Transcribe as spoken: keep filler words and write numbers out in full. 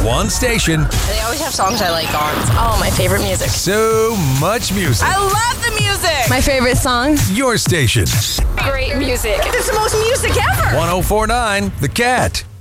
One station. They always have songs I like on. Oh, my favorite music. So much music. I love the music. My favorite song. Your station. Great music. It's the most music ever. one oh four point nine The Cat.